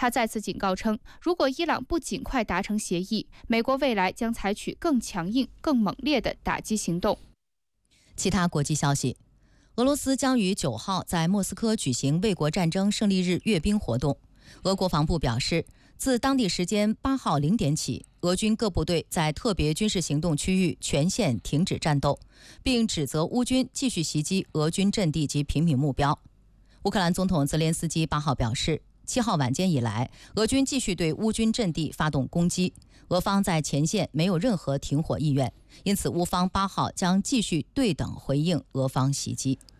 他再次警告称，如果伊朗不尽快达成协议，美国未来将采取更强硬、更猛烈的打击行动。 其他国际消息，俄罗斯将于9号在莫斯科举行卫国战争胜利日阅兵活动。俄国防部表示，自当地时间8号0点起，俄军各部队在特别军事行动区域全线停止战斗，并指责乌军继续袭击俄军阵地及平民目标。乌克兰总统泽连斯基8号表示，7号晚间以来，俄军继续对乌军阵地发动攻击，俄方在前线没有任何停火意愿，因此乌方8号将继续对等回应俄方袭击。